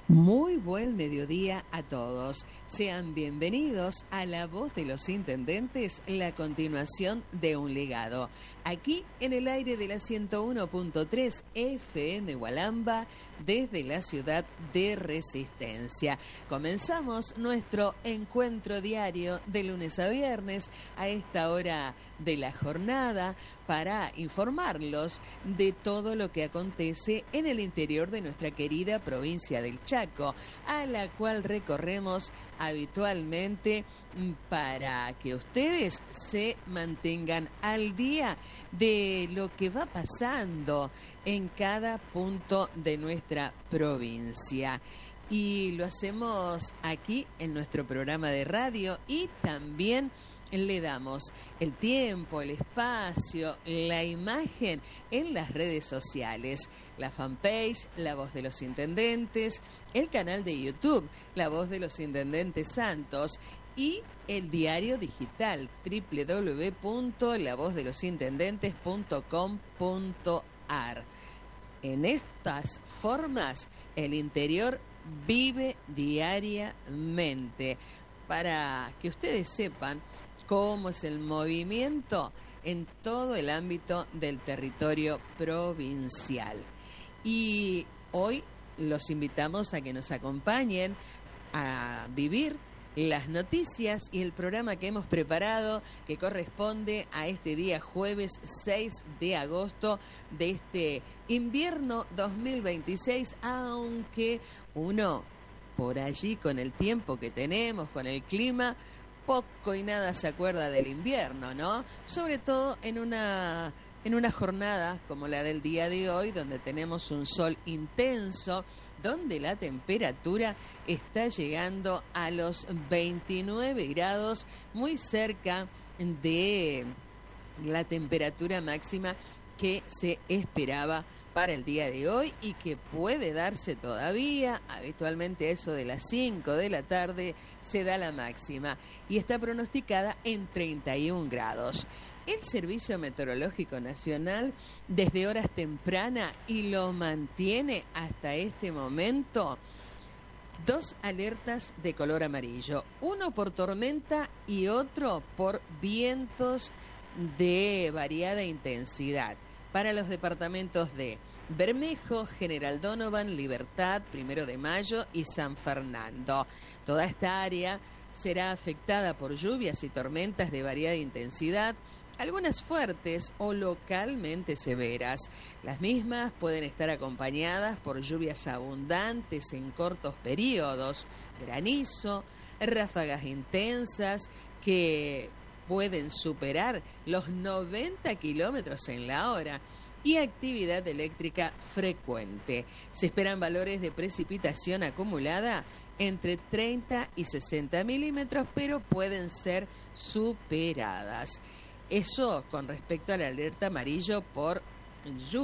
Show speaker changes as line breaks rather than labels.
Muy buen mediodía a todos. Sean bienvenidos a La Voz de los Intendentes, la continuación de un legado. Aquí en el aire de la 101.3 FM Hualamba, desde la ciudad de Resistencia. Comenzamos nuestro encuentro diario de lunes a viernes a esta hora de la jornada para informarlos de todo lo que acontece en el interior de nuestra querida provincia del Chaco, a la cual recorremos habitualmente para que ustedes se mantengan al día de lo que va pasando en cada punto de nuestra provincia. Y lo hacemos aquí en nuestro programa de radio y también le damos el tiempo, el espacio, la imagen en las redes sociales, la fanpage, La Voz de los Intendentes, el canal de YouTube, La Voz de los Intendentes Santos y el diario digital www.lavozdelosintendentes.com.ar. En estas formas, el interior vive diariamente para que ustedes sepan cómo es el movimiento en todo el ámbito del territorio provincial. Y hoy los invitamos a que nos acompañen a vivir las noticias y el programa que hemos preparado, que corresponde a este día jueves 6 de agosto de este invierno 2026, aunque uno por allí con el tiempo que tenemos, con el clima, poco y nada se acuerda del invierno, ¿no? Sobre todo en una jornada como la del día de hoy, donde tenemos un sol intenso, donde la temperatura está llegando a los 29 grados, muy cerca de la temperatura máxima que se esperaba para el día de hoy y que puede darse todavía. Habitualmente eso de las 5 de la tarde se da la máxima y está pronosticada en 31 grados. El Servicio Meteorológico Nacional desde horas tempranas y lo mantiene hasta este momento 2 alertas de color amarillo, uno por tormenta y otro por vientos de variada intensidad para los departamentos de Bermejo, General Donovan, Libertad, 1 de Mayo y San Fernando. Toda esta área será afectada por lluvias y tormentas de variada intensidad, algunas fuertes o localmente severas. Las mismas pueden estar acompañadas por lluvias abundantes en cortos periodos, granizo, ráfagas intensas que pueden superar los 90 kilómetros en la hora y actividad eléctrica frecuente. Se esperan valores de precipitación acumulada entre 30 y 60 milímetros, pero pueden ser superadas. Eso con respecto a la alerta amarillo por lluvia.